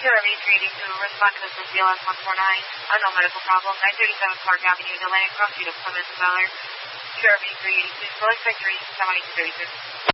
Sheriff 8382, respond to this is BLS 149. Unknown medical problem, 937 Park Avenue, Deland, cross street of Plymouth, Bel Air. Sheriff 8382, select sector 7236.